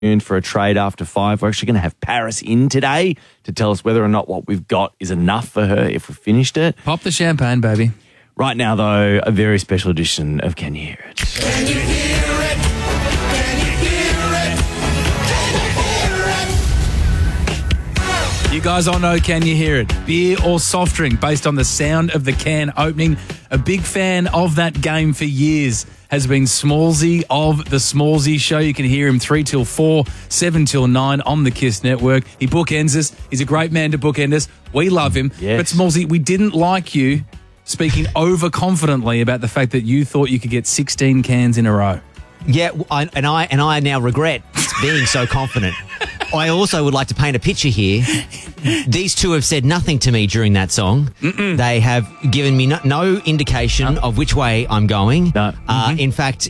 for a trade after 5. We're actually going to have Paris in today to tell us whether or not what we've got is enough for her if we finished it. Pop the champagne, baby. Right now, though, a very special edition of Can You Hear It? Can you hear it? Can you hear it? Can you hear it? You guys all know Can You Hear It? Beer or soft drink based on the sound of the can opening. A big fan of that game for years has been Smallsy of The Smallsy Show. You can hear him 3 till 4, 7 till 9 on the KISS Network. He bookends us. He's a great man to bookend us. We love him. Yes. But Smallsy, we didn't like you speaking overconfidently about the fact that you thought you could get 16 cans in a row. Yeah, I now regret being so confident. I also would like to paint a picture here. These two have said nothing to me during that song. They have given me no indication of which way I'm going. No. In fact,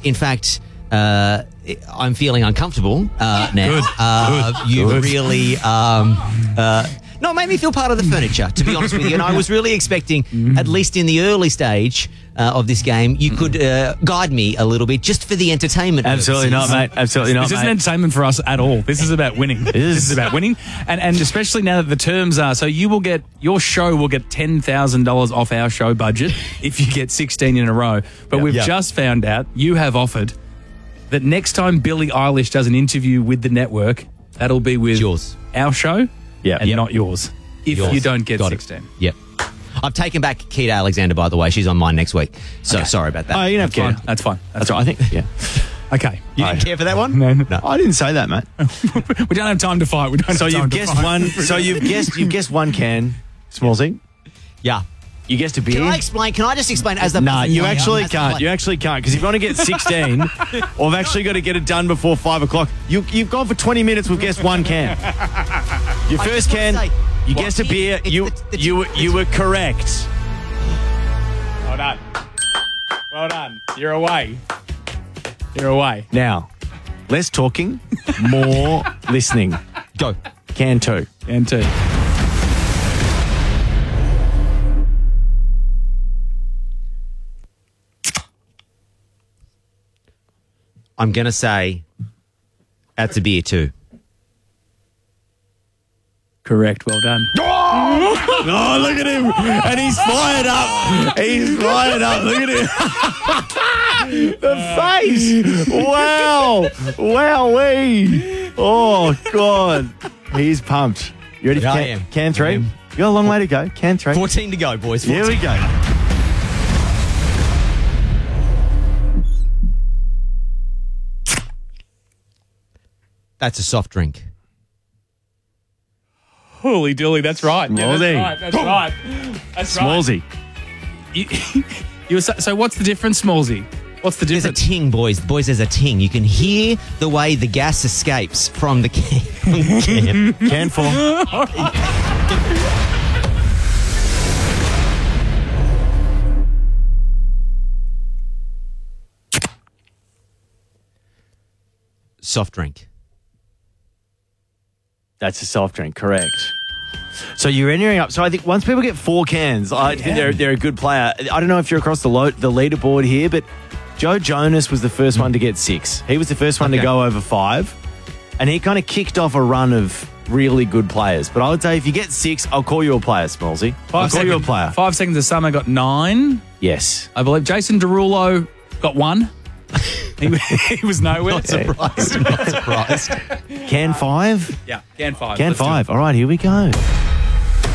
I'm feeling uncomfortable now. You really it made me feel part of the furniture, to be honest with you. And I was really expecting, at least in the early stage of this game, you could guide me a little bit just for the entertainment Absolutely purposes. not, mate. Absolutely not, This isn't mate. entertainment for us at all. This is about winning. This is about winning. And especially now that the terms are, so your show will get $10,000 off our show budget if you get 16 in a row. But we've just found out, you have offered that next time Billie Eilish does an interview with the network, that'll be with yours. Our show and Yep. not yours. If Yours. you don't get Got 16. It. Yep. I've taken back Keita Alexander, by the way. She's on mine next week. So sorry about that. Oh, you don't That's fine. care. That's fine. That's right. I think, yeah. Okay. You didn't care for that one? No. I didn't say that, mate. We don't have time to fight. We don't So have time you've to guessed fight. one. So you've guessed one can, Smallsy. Yeah. You guessed a beer. Can I just explain as the No, you actually as the can't. player? You actually can't because if you want to get 16, or I've actually got to get it done before 5 o'clock. You've gone for 20 minutes. We've guessed one can. Your I first just wanna can. say, You what guessed a is- beer. it's You were correct. Well done. Well done. You're away. You're away. Now, less talking, more listening. Go. Can 2. And two. I'm going to say that's a beer too. Correct. Well done. Oh, look at him. And he's fired up. He's fired up. Look at him. The face. Wow. Wowee. Oh, God. He's pumped. You ready for Yeah, I can, am. can 3? You got a long way to go. Can 3. 14 to go, boys. Here we go. That's a soft drink. Holy dilly. That's right. Yeah, Smallsy. that's right. That's right. Smallsy. You were so what's the difference, Smallsy? What's the There's a difference? ting, boys. Boys, there's a ting. You can hear the way the gas escapes from the can. Can 4. Soft drink. That's a soft drink, correct. So you're entering up. So I think once people get 4 cans, I think they're a good player. I don't know if you're across the leaderboard here, but Joe Jonas was the first one to get 6. He was the first one to go over 5, and he kind of kicked off a run of really good players. But I would say if you get 6, I'll call you a player, Smallsy. I'll call you a player. 5 seconds of summer got 9. Yes. I believe Jason Derulo got 1. he was nowhere. Not surprised. Not surprised. Can 5? Yeah, can 5. Can Let's do it. 5. All right, here we go.